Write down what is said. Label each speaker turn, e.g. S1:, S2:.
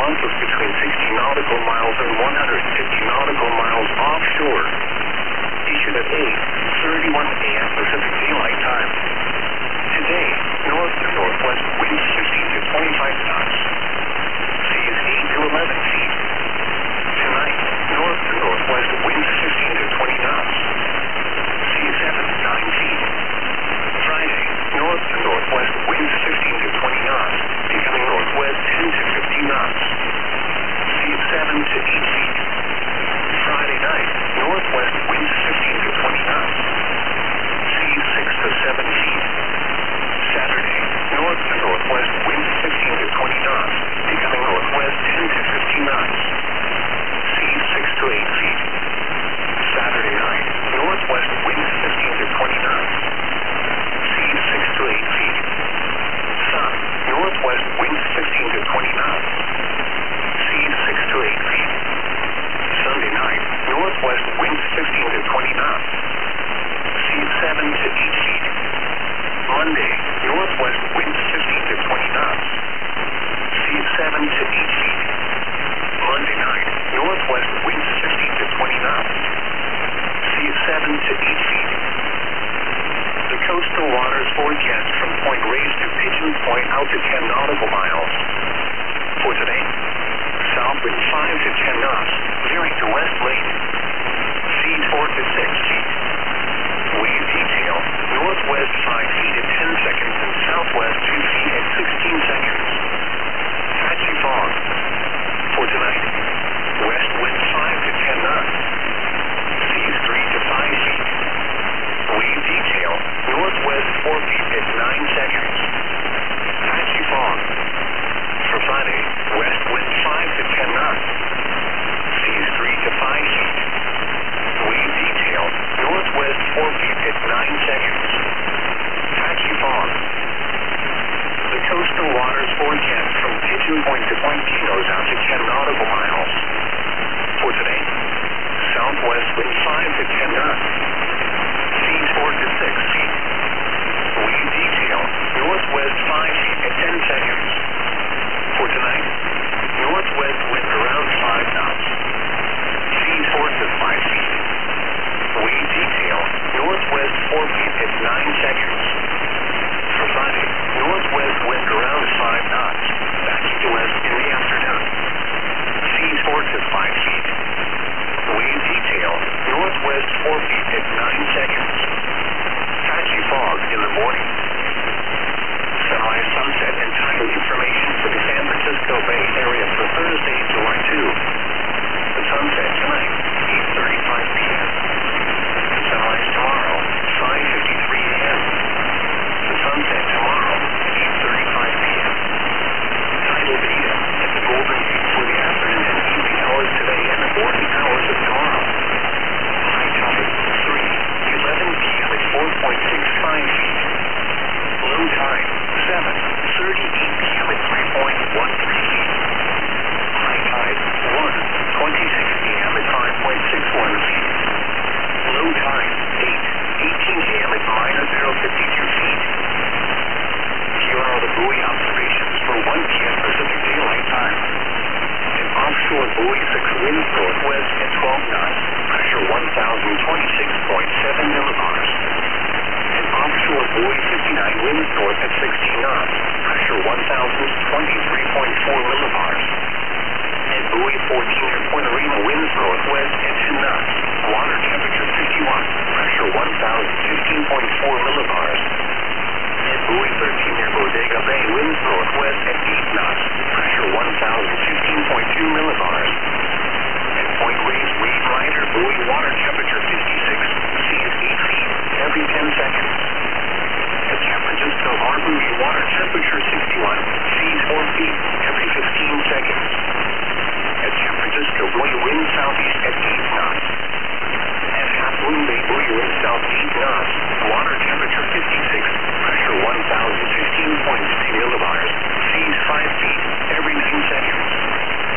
S1: month of between 60 nautical miles and 150 nautical miles offshore. Issued at 8:31 a.m. Pacific Daylight Time. Today, north to northwest winds 15 to 25 knots. Seas 8 to 11 feet. Tonight, north to northwest winds 15 to 20 knots. Seas 7 to 9 feet. Friday, north to northwest winds 15 to 20 knots, becoming northwest 10 to 15 knots. Seas 7 to 8 feet. Friday night, northwest winds 15 to 20 knots. Seas 6 to 7 feet. Saturday, north to northwest winds 15 to 20 knots, becoming northwest 10 to 15 knots. Seas 6 to 8 feet. Saturday night, northwest winds 15 to 20 knots. Seas 6 to 8 feet. Sun, northwest winds 15 to 20 knots. Seas 6 to 8 feet. Sunday night, northwest winds 15 to 20 knots. Seas 7 to 8 feet. Monday, northwest winds 15 to 20 knots. Seas 7 to 8 feet. Monday night, northwest winds 15 to 20 knots. Seas 7 to 8 feet. The coastal waters forecast from Point Reyes to Pigeon Point out to 10 nautical miles. For today, south wind 5 to 10 knots, veering to west late. Seas 4 to 6 feet. Wave detail, northwest 5 feet at 10 seconds and southwest 2 feet at 16 seconds. Patchy fog. For tonight, west wind 5 to 10 knots. Seas 3 to 5 feet. Wave detail, northwest 4 feet at 9 seconds. Patchy fog. For Friday, west wind 5 to 10 knots. Seas 3 to 5 feet. Wave detail, northwest 4 feet at 9 seconds. Patchy fog. The coastal waters forecast from Pigeon Point to Point Pinos out to 10 nautical miles. For today, southwest wind 5 to 10 knots. Seas 4 to 6 feet. Wave detail, northwest 5 feet at 10 seconds. For tonight, northwest wind around 5 knots. Seas 4 to 5 feet. Wave detail, northwest 4 feet at 9 seconds. For Friday, northwest wind around 5 knots, backing to west in the afternoon. Seas 4 to 5 feet. Wave detail, northwest 4 feet at 9 seconds. Patchy fog in the morning. Sunrise, sunset, and tidal information for the San Francisco Bay Area for Thursday, July 2. The sunset tonight, 8:35 p.m. Sunrise tomorrow, 5:53 a.m. The sunset tomorrow, 8:35 p.m. Tidal data at the Golden Gate for the afternoon and evening hours today and the morning hours of tomorrow. High tide, 3:11 p.m. at 4.65 feet. Low tide, 7:38 p.m. at 3.13 feet. High tide, 1:26 p.m. at 5.61 feet. Low tide, 8:18 a.m. at -0.52 feet. Here are the buoy observations for 1 p.m. Pacific Daylight Time. An offshore buoy 6 winds northwest at 12 knots, pressure 1,026.7 millibars. An offshore buoy 59 winds north at 16 knots, pressure 1,023.4 millibars.